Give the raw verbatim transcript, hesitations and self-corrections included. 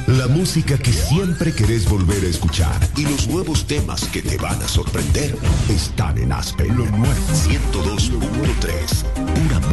La música que siempre querés volver a escuchar y los nuevos temas que te van a sorprender están en Aspen. Lo nuevo ciento dos punto tres. Pura